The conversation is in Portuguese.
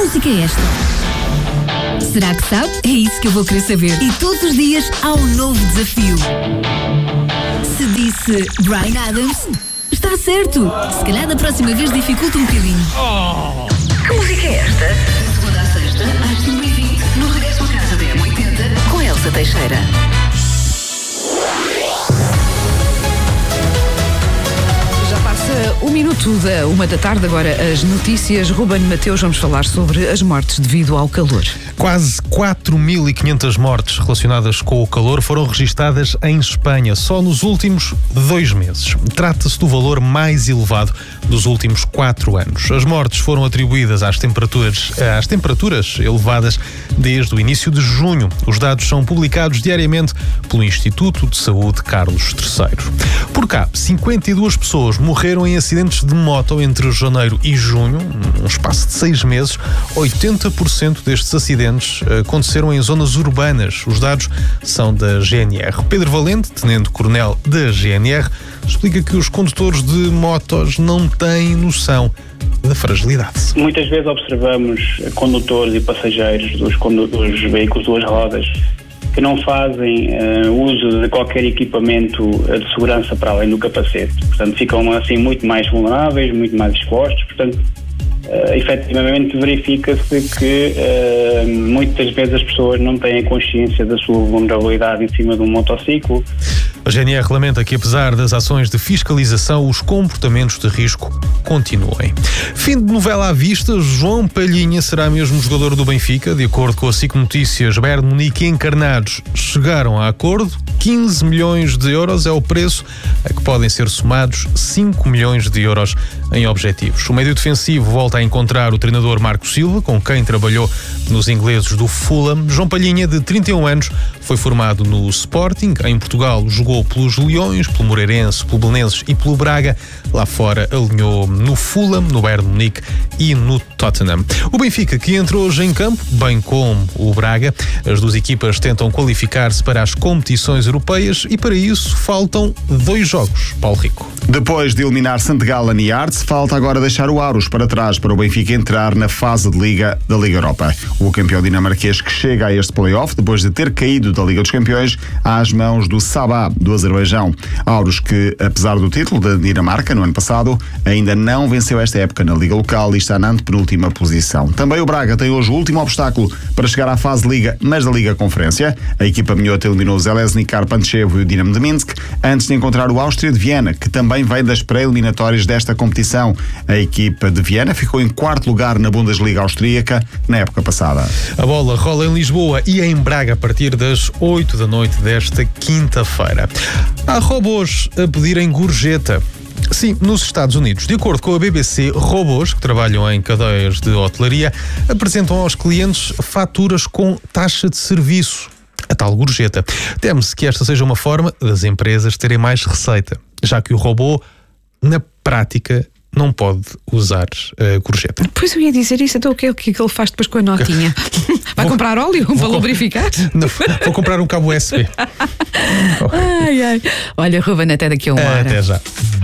música é esta? Será que sabe? É isso que eu vou querer saber. E todos os dias há um novo desafio. Se disse Bryan Adams, está certo. Se calhar da próxima vez dificulta um bocadinho. Que música é esta? De segunda à sexta, às 5h20, no Regresso a Casa da M80, Com Elsa Teixeira. Já passa 1 minuto da 1 da tarde, agora as notícias. Ruben Mateus, vamos falar sobre as mortes devido ao calor. Quase 4.500 mortes relacionadas com o calor foram registadas em Espanha só nos últimos 2 meses. Trata-se do valor mais elevado dos últimos 4 anos. As mortes foram atribuídas às temperaturas elevadas desde o início de junho. Os dados são publicados diariamente pelo Instituto de Saúde Carlos III. Por cá, 52 pessoas morreram em acidentes de moto entre janeiro e junho, num espaço de 6 meses. 80% destes acidentes aconteceram em zonas urbanas. Os dados são da GNR. Pedro Valente, tenente-coronel da GNR, explica que os condutores de motos não têm noção da fragilidade. Muitas vezes observamos condutores e passageiros dos veículos de 2 rodas que não fazem uso de qualquer equipamento de segurança para além do capacete. Portanto, ficam assim muito mais vulneráveis, muito mais expostos. Portanto, efetivamente verifica-se que muitas vezes as pessoas não têm consciência da sua vulnerabilidade em cima de um motociclo. A GNR lamenta que, apesar das ações de fiscalização, os comportamentos de risco continuem. Fim de novela à vista, João Palhinha será mesmo jogador do Benfica. De acordo com a SIC Notícias, Bayern Munique e encarnados chegaram a acordo. 15 milhões de euros é o preço a que podem ser somados 5 milhões de euros em objetivos. O médio defensivo volta a encontrar o treinador Marco Silva, com quem trabalhou nos ingleses do Fulham. João Palhinha, de 31 anos, foi formado no Sporting. Em Portugal jogou pelos Leões, pelo Moreirense, pelo Belenenses e pelo Braga. Lá fora alinhou no Fulham, no Bayern Munique e no Tottenham. O Benfica, que entra hoje em campo, bem como o Braga. As duas equipas tentam qualificar-se para as competições europeias e para isso faltam 2 jogos. Paulo Rico. Depois de eliminar St. Gallen e Arts, falta agora deixar o Aros para trás para o Benfica entrar na fase de Liga da Liga Europa. O campeão dinamarquês que chega a este play-off depois de ter caído da Liga dos Campeões às mãos do Sabah, do Azerbaijão. Aros que, apesar do título da Dinamarca no ano passado, ainda não venceu esta época na Liga Local e está na antepenúltima posição. Também o Braga tem hoje o último obstáculo para chegar à fase de Liga, mas da Liga Conferência. A equipa minhota eliminou o Železníčar Pančevo e o Dinamo de Minsk antes de encontrar o Áustria de Viena, que também vem das pré-eliminatórias desta competição. A equipa de Viena ficou em 4º lugar na Bundesliga austríaca na época passada. A bola rola em Lisboa e em Braga a partir das 8 da noite desta quinta-feira. Há robôs a pedirem gorjeta. Sim, nos Estados Unidos. De acordo com a BBC, robôs que trabalham em cadeias de hotelaria apresentam aos clientes faturas com taxa de serviço, a tal gorjeta. Teme-se que esta seja uma forma das empresas terem mais receita, já que o robô, na prática, não pode usar gorjeta. Pois eu ia dizer isso, então o que é que ele faz depois com a notinha? Vai comprar óleo para lubrificar? Não, vou comprar um cabo USB. Ai. Olha, Ruben, até daqui a 1 hora. Até já.